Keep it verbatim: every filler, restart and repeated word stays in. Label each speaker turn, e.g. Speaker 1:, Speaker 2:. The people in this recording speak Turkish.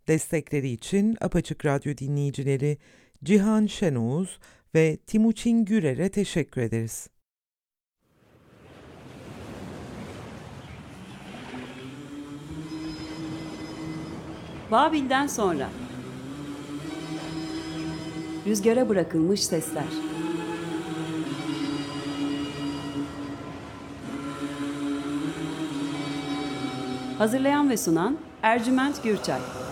Speaker 1: Destekleri için Apaçık Radyo dinleyicileri Cihan Şenoğuz ve Timuçin Gürer'e teşekkür ederiz.
Speaker 2: Babil'den sonra rüzgara bırakılmış sesler. Hazırlayan ve sunan Ercüment Gürçay.